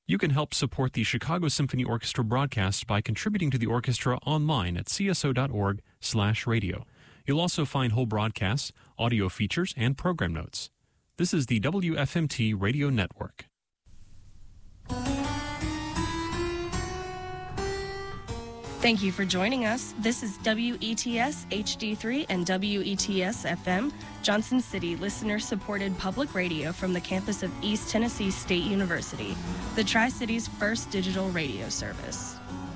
You can help support the Chicago Symphony Orchestra broadcast by contributing to the orchestra online at cso.org/radio. You'll also find whole broadcasts, audio features, and program notes. This is the WFMT Radio Network. Thank you for joining us. This is WETS HD3 and WETS FM, Johnson City listener-supported public radio from the campus of East Tennessee State University, the Tri-City's first digital radio service.